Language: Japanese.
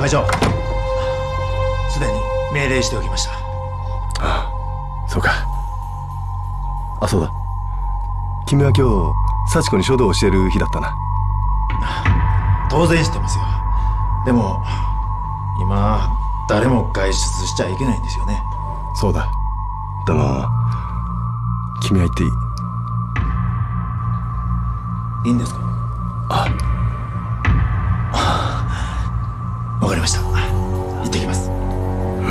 会長、すでに命令しておきました。 ああ、そうか。あ、そうだ、君は今日幸子に書道をしている日だったな。 当然知ってますよ。でも今誰も外出しちゃいけないんですよね。 そうだ。でも君は行っていい？ いいんですか？わかりました。行ってきます。